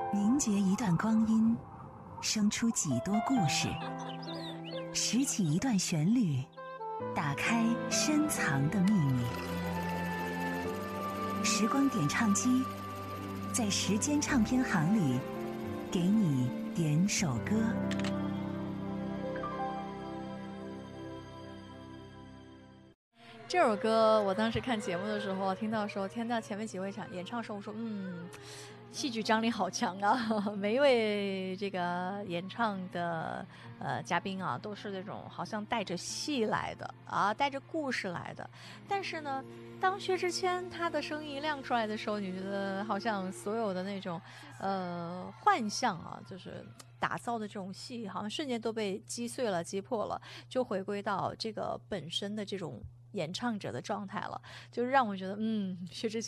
凝结一段光阴，生出几多故事；拾起一段旋律，打开深藏的秘密。时光点唱机，在时间唱片行里，给你点首歌。 这首歌我当时看节目的时候听到的时候，听到前面几位演唱的时候，我说戏剧张力好强啊！每一位这个演唱的嘉宾啊，都是那种好像带着戏来的啊，带着故事来的。但是呢，当薛之谦他的声音一亮出来的时候，你觉得好像所有的那种幻象啊，就是打造的这种戏，好像瞬间都被击碎了、击破了，就回归到这个本身的这种演唱者的状态了，就让我觉得薛之谦